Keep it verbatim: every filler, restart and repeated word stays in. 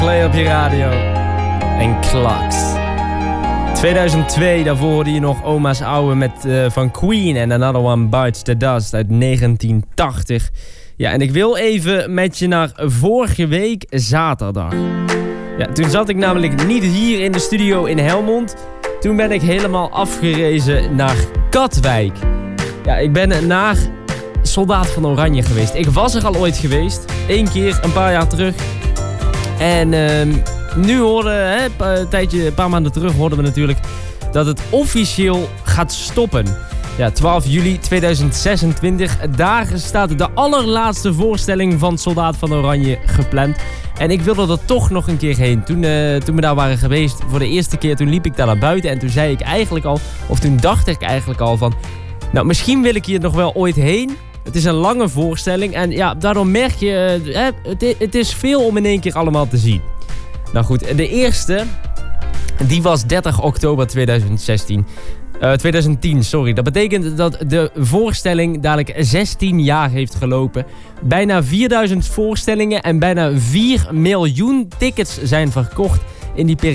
Play op je radio. En klaks. tweeduizend twee, daarvoor hoorde je nog Oma's Ouwe met, uh, van Queen en Another One Bites the Dust uit negentien tachtig. Ja, en ik wil even met je naar vorige week zaterdag. Ja, toen zat ik namelijk niet hier in de studio in Helmond. Toen ben ik helemaal afgerezen naar Katwijk. Ja, ik ben naar Soldaat van Oranje geweest. Ik was er al ooit geweest. Eén keer, een paar jaar terug. En uh, nu hoorden, hè, een tijdje, een paar maanden terug hoorden we natuurlijk dat het officieel gaat stoppen. Ja, twaalf juli tweeduizend zesentwintig. Daar staat de allerlaatste voorstelling van Soldaat van Oranje gepland. En ik wilde er toch nog een keer heen. Toen, uh, toen we daar waren geweest voor de eerste keer, toen liep ik daar naar buiten. En toen zei ik eigenlijk al, of toen dacht ik eigenlijk al van, nou, misschien wil ik hier nog wel ooit heen. Het is een lange voorstelling en ja, daardoor merk je, uh, het, het is veel om in één keer allemaal te zien. Nou goed, de eerste, die was dertig oktober tweeduizend zestien. Uh, tweeduizend tien, sorry. Dat betekent dat de voorstelling dadelijk zestien jaar heeft gelopen. Bijna vierduizend voorstellingen en bijna vier miljoen tickets zijn verkocht in die periode.